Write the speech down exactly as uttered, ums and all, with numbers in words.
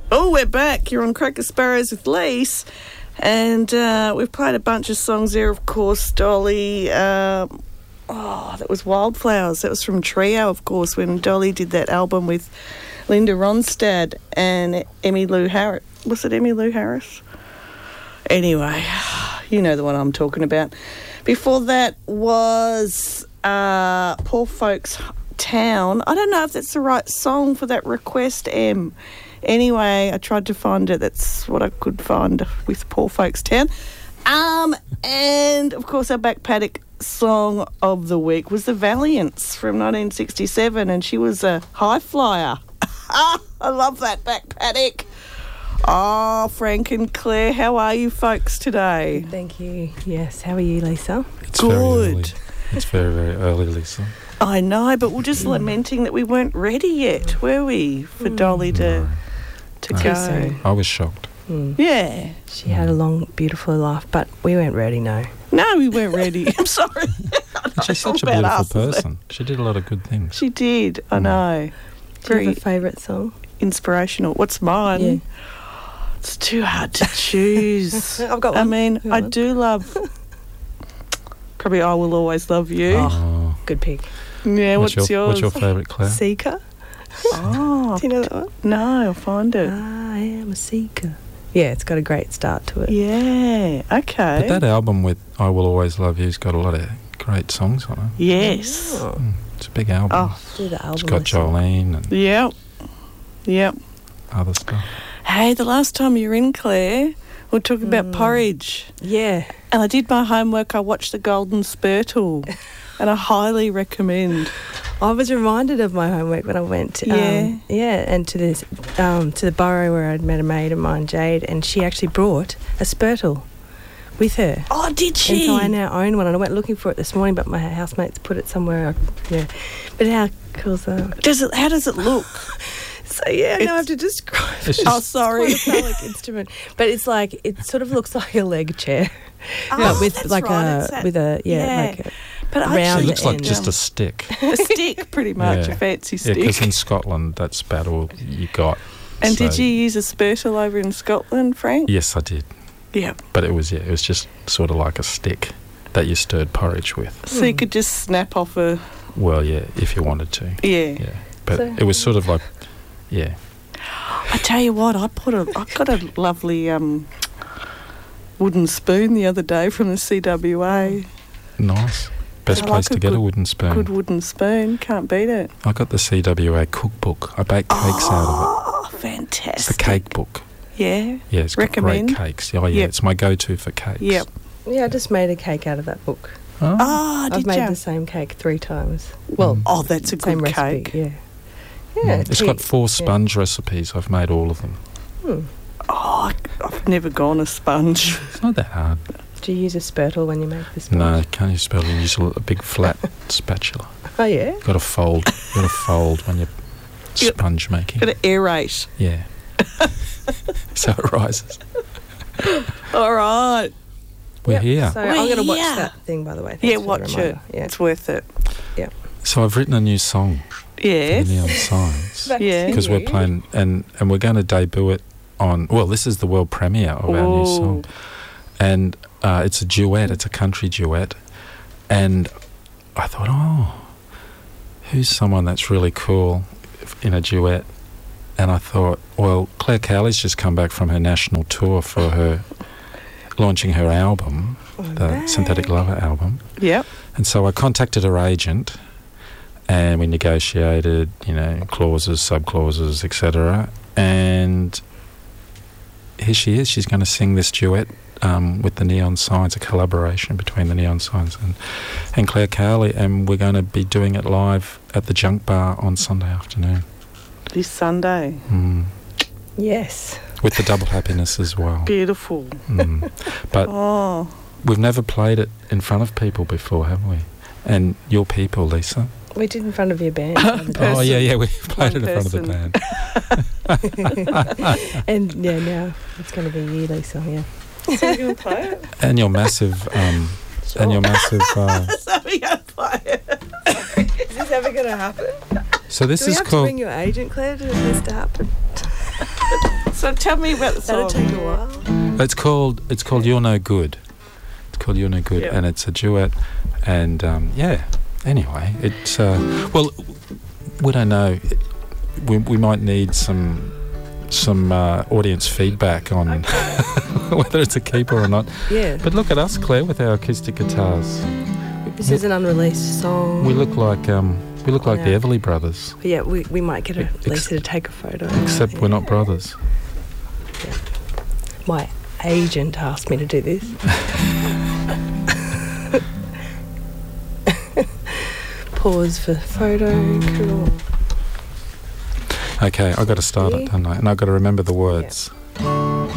Oh, we're back. You're on Cracker Sparrows with Lise. And uh, we've played a bunch of songs there, of course, Dolly. Uh, oh, that was Wildflowers. That was from Trio, of course, when Dolly did that album with Linda Ronstadt and Emmylou Harris. Was it Emmylou Harris? Anyway, you know the one I'm talking about. Before that was uh, Poor Folks Town. I don't know if that's the right song for that request, Em. Anyway, I tried to find it. That's what I could find with Poor Folks Town. Um, and, of course, our back paddock song of the week was The Valiants from nineteen sixty-seven, and she was a high flyer. I love that back paddock. Oh, Frank and Claire, how are you folks today? Thank you. Yes, how are you, Lisa? It's Good. Very early. It's very, very early, Lisa. I know, but we're just lamenting that we weren't ready yet, were we, for Dolly to, No. to No. go? So. I was shocked. Mm. Yeah. She had a long, beautiful life, but we weren't ready, no. No, we weren't ready. I'm sorry. And she's such a About beautiful us, isn't it? person. She did a lot of good things. She did, I Mm. know. Do you Very have a favourite song? inspirational. What's mine? Yeah. It's too hard to choose. I've got I one. mean, Go I on. do love, probably I Will Always Love You. Oh. Good pick. Yeah, what's, what's your, yours? What's your favourite, Claire? Seeker? Oh, Do you know that one? no, I'll find it. I am a seeker. Yeah, it's got a great start to it. Yeah, okay. But that album with I Will Always Love You's got a lot of great songs on it. Yes. Oh, Mm, it's a big album. Oh, do the album. It's got listen. Jolene and yep. Yep. other stuff. Hey, the last time you were in, Claire, we were talking about Mm. porridge. Yeah. And I did my homework. I watched The Golden Spurtle. And I highly recommend. I was reminded of my homework when I went. Um, Yeah. yeah, and to this, um, to the borough where I'd met a mate of mine, Jade, and she actually brought a Spurtle with her. Oh, did And she? so I now own one, and I went looking for it this morning, but my housemates put it somewhere. Yeah, but how cool's that? Does it? How does it look? So yeah, I now It's- have to describe It's it. just- Oh, sorry. It's quite a phallic instrument, but it's like it sort of looks like a leg chair, Oh, but with that's like right, it's a that- with a yeah, yeah. like a, But I round It actually, looks like end. just um, a stick. a stick, pretty much, Yeah. a fancy Yeah, stick. because in Scotland, that's about all you got. and did So- you use a Spurtle over in Scotland, Frank? Yes, I did. Yeah. But it was, yeah, it was just sort of like a stick that you stirred porridge with. So you Hmm. could just snap off a... Well, yeah, if you wanted to. Yeah. Yeah. But So- it was sort of like, yeah. I tell you what, I put a... I got a lovely um, wooden spoon the other day from the C W A. Nice. Best I place like a to get good- a wooden spoon. Good wooden spoon. Can't beat it. I got the C W A cookbook. I bake cakes out of Oh, it. It's fantastic. the cake book. Yeah. Yeah, it's got Recommend? great cakes. Oh, yeah, Yep. it's my go-to for cakes. Yep. yeah. I just made a cake out of that book. Oh. Oh, I've did made you? the same cake three times. Well, Mm. Oh, that's a same good recipe. cake. Yeah, yeah. Mm. It's got four sponge recipes. I've made all of them. Hmm. Oh, I've never gone a sponge. It's not that hard. Do you use a Spurtle when you make this? No, can't you spell it? You use a a big flat spatula. Oh yeah. Got to fold. Got to fold when you're Yep. sponge making. Got to aerate. Yeah. So it rises. All right. We're Yep. here. So We're I'm going to watch here. that thing, by the way. Thanks Yeah, for the watch it. reminder. Yeah. It's worth it. So I've written a new song for Yes. the Neon Signs. Back Yeah. to Because we're you. playing, and, and we're going to debut it on, well, this is the world premiere of our new Ooh. song. And uh, it's a duet, it's a country duet. And I thought, oh, who's someone that's really cool in a duet? And I thought, well, Claire Cowley's just come back from her national tour for her, launching her album, the Alright. Synthetic Lover album. Yep. And so I contacted her agent, and we negotiated, you know, clauses, sub-clauses, et cetera. And here she is. She's going to sing this duet um, with the Neon Signs, a collaboration between the Neon Signs and, and Claire Cowley. And we're going to be doing it live at the Junk Bar on Sunday afternoon. This Sunday. Mm. Yes. With the Double Happiness as well. Beautiful. Mm. But Oh. we've never played it in front of people before, have we? And your people, Lisa. We did in front of your band. the other day. Oh, yeah, yeah, we played it One in front of the person. band. And yeah, now it's going to be you, Lisa. Yeah. So you're going to play it? And your massive, um, and your massive, uh, So we're going to play it. Is this ever going to happen? so this Do we is have to called, bring your agent, Claire, to this to happen? So tell me about the That'll song. take a while. It's called it's called You're No Good. It's called You're No Good, Yeah. and it's a duet. And um, yeah, anyway, it's uh, well, we don't know. We we might need some some uh, audience feedback on whether it's a keeper or not. Yeah. But look at us, Claire, with our acoustic guitars. This is an unreleased song. We look like um, we look like the Yeah. Everly Brothers, But yeah, we, we might get a Ex- Lisa to take a photo. except we're not brothers. My agent asked me to do this. Pause for photo. Cool. Okay, I got to start Ready? it, don't I? And I got to remember the words. Yeah.